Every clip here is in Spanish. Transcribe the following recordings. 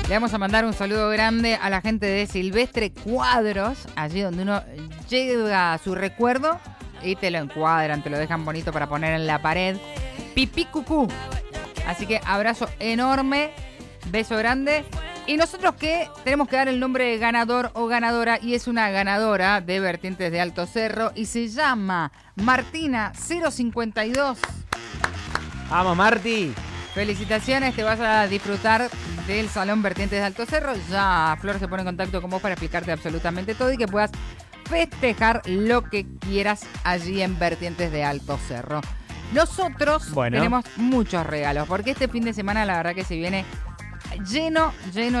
Le vamos a mandar un saludo grande a la gente de Silvestre Cuadros, allí donde uno llega a su recuerdo y te lo encuadran, te lo dejan bonito para poner en la pared. Pipí cucú. Así que abrazo enorme, beso grande. Y nosotros que tenemos que dar el nombre de ganador o ganadora, y es una ganadora de Vertientes de Alto Cerro y se llama Martina 052. ¡Vamos, Marti! Felicitaciones, te vas a disfrutar del Salón Vertientes de Alto Cerro. Ya Flor se pone en contacto con vos para explicarte absolutamente todo y que puedas festejar lo que quieras allí en Vertientes de Alto Cerro. Nosotros tenemos muchos regalos, porque este fin de semana la verdad que se viene lleno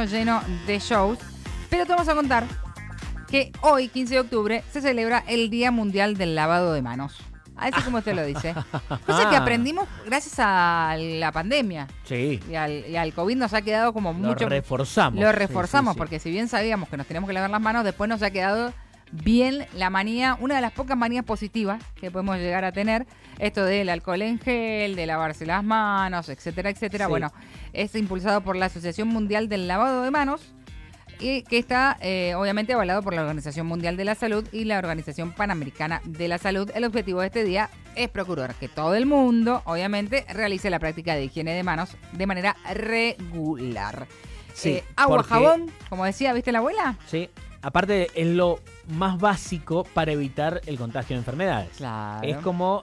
de shows. Pero te vamos a contar que hoy, 15 de octubre, se celebra el Día Mundial del Lavado de Manos. Así como te lo dice. Cosa que aprendimos gracias a la pandemia. Sí. Y al COVID nos ha quedado como mucho... Lo reforzamos. Lo reforzamos, sí. Porque si bien sabíamos que nos teníamos que lavar las manos, después nos ha quedado bien la manía, una de las pocas manías positivas que podemos llegar a tener, esto del alcohol en gel, de lavarse las manos, etcétera, etcétera. Sí. Bueno, es impulsado por la Asociación Mundial del Lavado de Manos, y que está obviamente avalado por la Organización Mundial de la Salud y la Organización Panamericana de la Salud. El objetivo de este día es procurar que todo el mundo, obviamente, realice la práctica de higiene de manos de manera regular. Sí, agua, jabón, como decía, ¿viste la abuela? Sí, aparte es lo más básico para evitar el contagio de enfermedades. Claro. Es como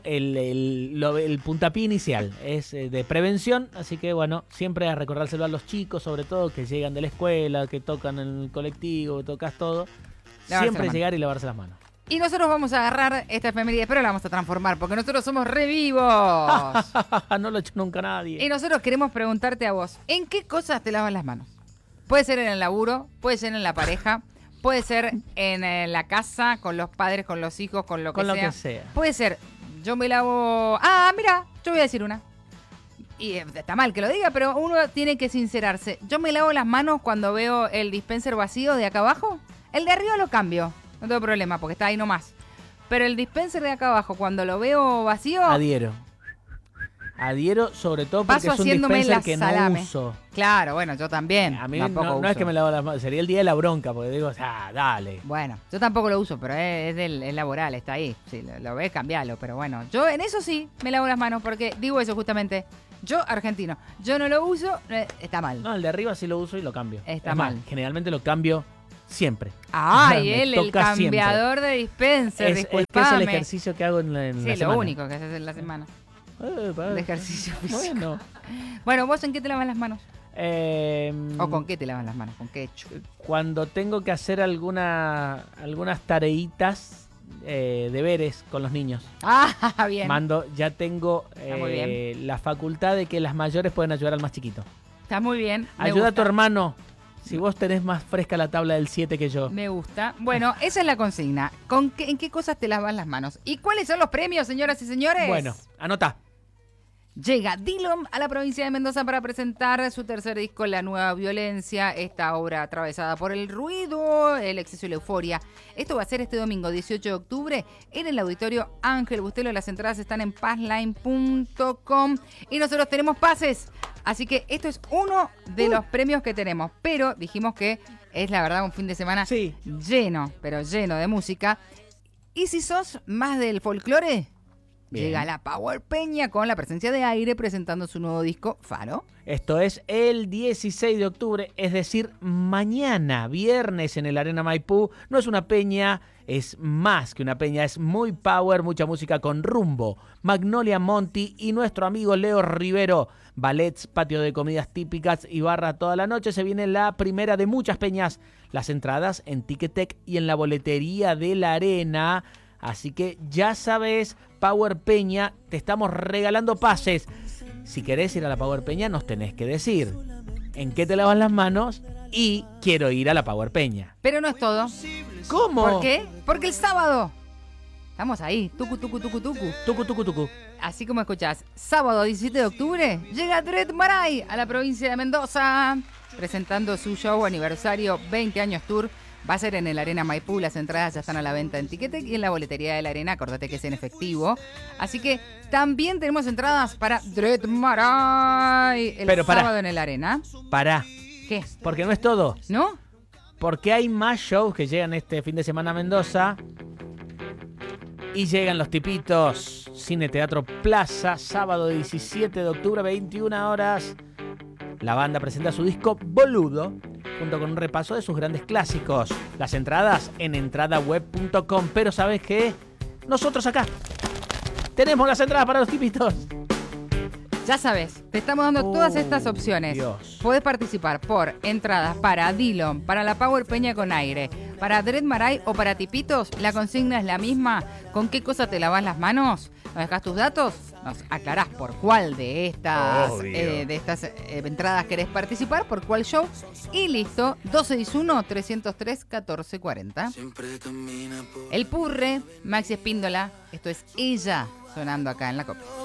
el puntapié inicial, es de prevención, así que bueno, siempre a recordárselo a los chicos, sobre todo que llegan de la escuela, que tocan en el colectivo, tocas todo, siempre llegar y lavarse las manos. Y nosotros vamos a agarrar esta efeméride, pero la vamos a transformar, porque nosotros somos revivos. No lo ha hecho nunca nadie. Y nosotros queremos preguntarte a vos, ¿en qué cosas te lavas las manos? Puede ser en el laburo, puede ser en la pareja, puede ser en la casa, con los padres, con los hijos, con lo que sea. Puede ser, yo me lavo... Ah, mira, yo voy a decir una. Y está mal que lo diga, pero uno tiene que sincerarse. Yo me lavo las manos cuando veo el dispenser vacío de acá abajo. El de arriba lo cambio, no tengo problema, porque está ahí nomás. Pero el dispenser de acá abajo, cuando lo veo vacío... Adhiero sobre todo porque es un dispenser que no uso. Claro, bueno, yo también. A mí no es que me lavo las manos, sería el día de la bronca, porque digo, dale. Bueno, yo tampoco lo uso, pero es laboral, está ahí. Si lo ves, cambialo, pero bueno. Yo en eso sí me lavo las manos, porque digo eso justamente. Yo, argentino, yo no lo uso, está mal. No, el de arriba sí lo uso y lo cambio. Está mal. Generalmente lo cambio siempre. Ay, el cambiador de dispenser, disculpame. Es que es el ejercicio que hago en la semana. Sí, lo único que haces en la semana. De ejercicio físico. Bueno, ¿vos en qué te lavas las manos? ¿O con qué te lavas las manos? ¿Con qué hecho? Cuando tengo que hacer algunas tareitas, deberes con los niños. Ah, bien. Ya tengo la facultad de que las mayores pueden ayudar al más chiquito. Está muy bien. Ayuda a tu hermano. Si vos tenés más fresca la tabla del 7 que yo. Me gusta. Bueno, esa es la consigna. ¿En qué cosas te lavas las manos? ¿Y cuáles son los premios, señoras y señores? Bueno, anota. Llega Dillom a la provincia de Mendoza para presentar su tercer disco, La Nueva Violencia. Esta obra atravesada por el ruido, el exceso y la euforia. Esto va a ser este domingo 18 de octubre en el Auditorio Ángel Bustelo. Las entradas están en passline.com y nosotros tenemos pases. Así que esto es uno de los premios que tenemos. Pero dijimos que es la verdad un fin de semana lleno, pero lleno de música. Y si sos más del folclore... Bien. Llega la Power Peña con la presencia de Aire presentando su nuevo disco, Faro. Esto es el 16 de octubre, es decir, mañana, viernes en el Arena Maipú. No es una peña, es más que una peña, es muy power, mucha música con Rumbo, Magnolia Monti y nuestro amigo Leo Rivero. Ballets, patio de comidas típicas y barra toda la noche. Se viene la primera de muchas peñas. Las entradas en Ticketek y en la boletería de la Arena. Así que ya sabes, Power Peña, te estamos regalando pases. Si querés ir a la Power Peña, nos tenés que decir en qué te lavas las manos y quiero ir a la Power Peña. Pero no es todo. ¿Cómo? ¿Por qué? Porque el sábado estamos ahí, tucu, tucu, tucu, tucu. Tucu, tucu, tucu. Así como escuchás, sábado 17 de octubre, llega Dred Maray a la provincia de Mendoza, presentando su show aniversario 20 años tour. Va a ser en el Arena Maipú, las entradas ya están a la venta en Ticketek y en la boletería de la Arena, acordate que es en efectivo. Así que también tenemos entradas para Dred Maray el sábado en el Arena. Pará, ¿Qué? Porque no es todo. ¿No? Porque hay más shows que llegan este fin de semana a Mendoza. Y llegan los tipitos. Cine Teatro Plaza, sábado 17 de octubre, 21 horas. La banda presenta su disco Boludo, junto con un repaso de sus grandes clásicos. Las entradas en entradaweb.com. Pero ¿sabes qué? Nosotros acá tenemos las entradas para los tipitos. Ya sabes, te estamos dando todas estas opciones. Dios. Podés participar por entradas para Dillom, para la Power Peña con Aire, para Dread Maray o para Tipitos. La consigna es la misma. ¿Con qué cosa te lavas las manos? ¿Nos dejás tus datos? Nos aclarás por cuál de estas entradas querés participar, por cuál show. Y listo, 261-303-1440. El Purre, Maxi Espíndola. Esto es Ella, sonando acá en la Copa.